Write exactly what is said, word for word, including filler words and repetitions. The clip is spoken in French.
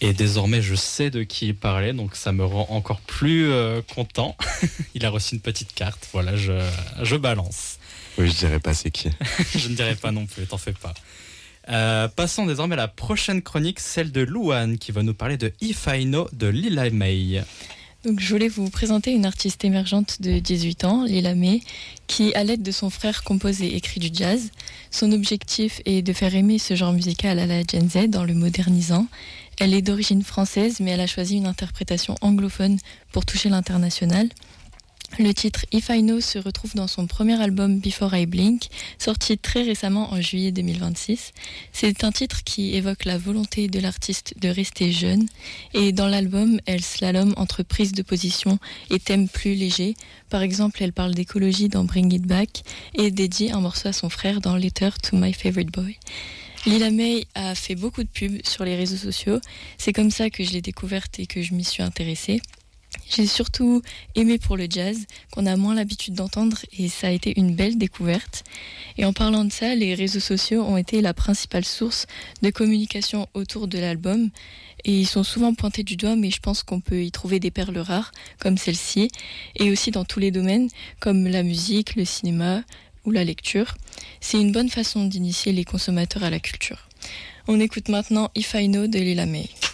Et désormais, je sais de qui il parlait, donc ça me rend encore plus euh, content. Il a reçu une petite carte, voilà, je, je balance. Oui, je dirais pas c'est qui. Je ne dirais pas non plus, t'en fais pas. Euh, passons désormais à la prochaine chronique, celle de Louane, qui va nous parler de If I Know de Lila May. Donc, je voulais vous présenter une artiste émergente de dix-huit ans, Lila May, qui, à l'aide de son frère, compose et écrit du jazz. Son objectif est de faire aimer ce genre musical à la Gen Z en le modernisant. Elle est d'origine française, mais elle a choisi une interprétation anglophone pour toucher l'international. Le titre If I Know se retrouve dans son premier album Before I Blink, sorti très récemment en juillet deux mille vingt-six. C'est un titre qui évoque la volonté de l'artiste de rester jeune. Et dans l'album, elle slalome entre prise de position et thèmes plus légers. Par exemple, elle parle d'écologie dans Bring It Back et dédie un morceau à son frère dans Letter to My Favorite Boy. Lila May a fait beaucoup de pubs sur les réseaux sociaux. C'est comme ça que je l'ai découverte et que je m'y suis intéressée. J'ai surtout aimé pour le jazz, qu'on a moins l'habitude d'entendre, et ça a été une belle découverte. Et en parlant de ça, les réseaux sociaux ont été la principale source de communication autour de l'album. Et ils sont souvent pointés du doigt, mais je pense qu'on peut y trouver des perles rares, comme celle-ci, et aussi dans tous les domaines, comme la musique, le cinéma ou la lecture. C'est une bonne façon d'initier les consommateurs à la culture. On écoute maintenant If I Know de Lila May.